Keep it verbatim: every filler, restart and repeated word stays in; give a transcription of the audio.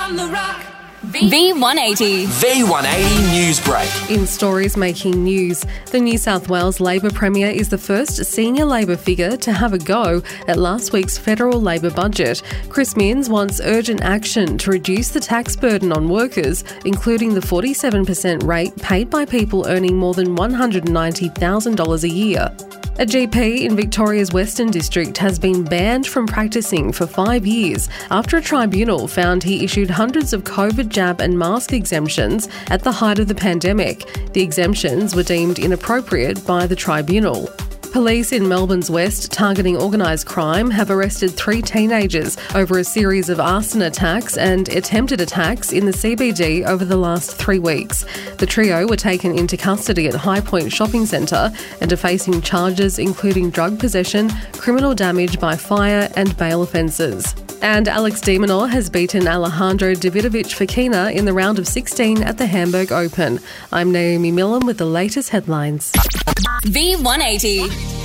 on the rock. V one eighty. V one eighty News Break. In stories making news, the New South Wales Labor Premier is the first senior Labor figure to have a go at last week's federal Labor budget. Chris Minns wants urgent action to reduce the tax burden on workers, including the forty-seven percent rate paid by people earning more than one hundred ninety thousand dollars a year. A G P in Victoria's Western District has been banned from practising for five years after a tribunal found he issued hundreds of COVID jab and mask exemptions at the height of the pandemic. The exemptions were deemed inappropriate by the tribunal. Police in Melbourne's West targeting organised crime have arrested three teenagers over a series of arson attacks and attempted attacks in the C B D over the last three weeks. The trio were taken into custody at High Point Shopping Centre and are facing charges including drug possession, criminal damage by fire and bail offences. And Alex de Minaur has beaten Alejandro Davidovich Fokina in the round of sixteen at the Hamburg Open. I'm Naomi Millam with the latest headlines. V one eighty.